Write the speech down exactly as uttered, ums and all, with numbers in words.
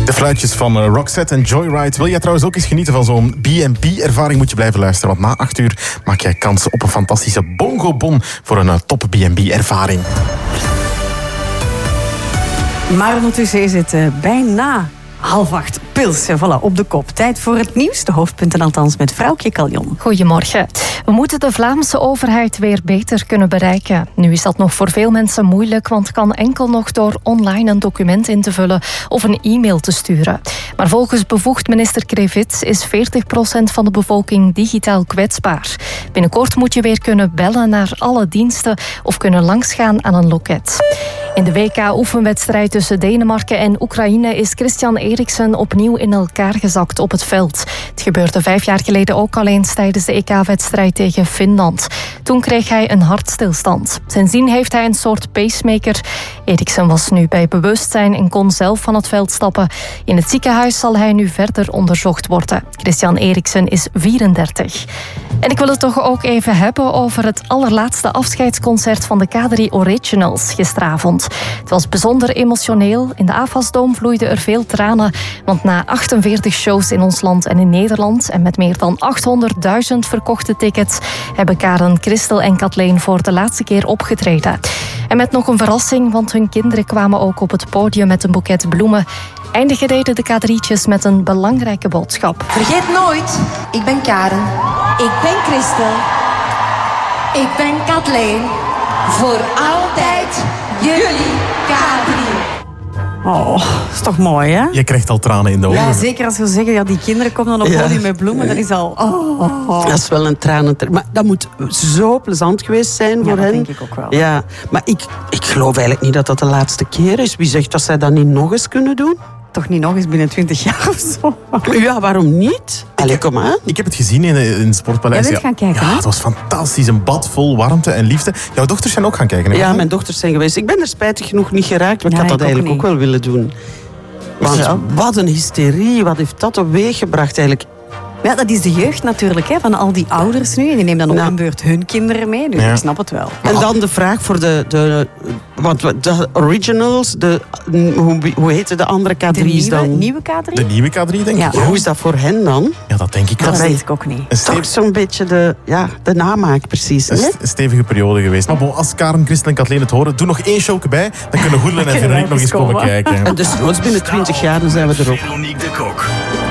De fluitjes van uh, Roxette en Joyride. Wil jij trouwens ook eens genieten van zo'n B en B-ervaring? Moet je blijven luisteren, want na acht uur maak jij kans op een fantastische bongo-bon voor een uh, top B en B-ervaring. Maar ondertussen is het uh, bijna half acht. Pilsen, voilà, op de kop. Tijd voor het nieuws. De hoofdpunten althans met Vrouwtje Kaljon. Goedemorgen. We moeten de Vlaamse overheid weer beter kunnen bereiken. Nu is dat nog voor veel mensen moeilijk, want het kan enkel nog door online een document in te vullen of een e-mail te sturen. Maar volgens bevoegd minister Krevits is veertig procent van de bevolking digitaal kwetsbaar. Binnenkort moet je weer kunnen bellen naar alle diensten of kunnen langsgaan aan een loket. In de W K-oefenwedstrijd tussen Denemarken en Oekraïne is Christian Eriksen opnieuw in elkaar gezakt op het veld. Het gebeurde vijf jaar geleden ook al eens tijdens de E K-wedstrijd tegen Finland. Toen kreeg hij een hartstilstand. Sindsdien heeft hij een soort pacemaker. Eriksen was nu bij bewustzijn en kon zelf van het veld stappen. In het ziekenhuis zal hij nu verder onderzocht worden. Christian Eriksen is vierendertig. En ik wil het toch ook even hebben over het allerlaatste afscheidsconcert van de K drie Originals gisteravond. Het was bijzonder emotioneel. In de Avasdome vloeiden er veel tranen. Want na achtenveertig shows in ons land en in Nederland en met meer dan achthonderdduizend verkochte tickets hebben Karen, Christel en Kathleen voor de laatste keer opgetreden. En met nog een verrassing, want hun kinderen kwamen ook op het podium met een boeket bloemen. Eindigen deden de K drie'tjes met een belangrijke boodschap. Vergeet nooit, ik ben Karen, ik ben Christel, ik ben Kathleen. Voor altijd jullie K drie. Oh, dat is toch mooi, hè? Je krijgt al tranen in de ogen. Ja, zeker als we zeggen, ja, die kinderen komen dan op podium Ja. met bloemen. Dat is al... Oh, oh, oh. Dat is wel een tranenter. Maar dat moet zo plezant geweest zijn voor dat hen. denk ik ook wel. Ja, maar ik, ik geloof eigenlijk niet dat dat de laatste keer is. Wie zegt dat zij dat niet nog eens kunnen doen? Toch niet nog eens binnen twintig jaar of zo? Ja, waarom niet? Allee, kom aan. Ik heb het gezien in, in het Sportpaleis. Jij bent gaan kijken, Ja, hè? het was fantastisch. Een bad vol warmte en liefde. Jouw dochters zijn ook gaan kijken, hè? Ja, mijn dochters zijn geweest. Ik ben er spijtig genoeg niet geraakt, maar ik Ja, had dat ik ook eigenlijk ook, niet. wel willen doen. Want Ja. wat een hysterie, wat heeft dat teweeggebracht eigenlijk? Ja, dat is de jeugd natuurlijk, hè, van al die ouders nu. En die nemen dan op Ja. hun beurt hun kinderen mee. Dus Ja. ik snap het wel. En dan de vraag voor de, de, want de originals, de, hoe, hoe heette de andere K De drie's nieuwe, dan? nieuwe K drie? De nieuwe K drie, denk Ja. ik. Ja, hoe is dat voor hen dan? Ja, dat denk ik wel. Dat Dat weet ik ook niet. Een, Toch stevig, zo'n beetje de, ja, de namaak precies. een Hè? st- stevige periode geweest. Maar bon, als Karen, Christel en Kathleen het horen, doe nog één show bij. Dan kunnen Goedelen en kunnen Veronique nog eens even komen komen. kijken. En dus nooit binnen twintig jaar dan zijn we erop. Veronique de Kok.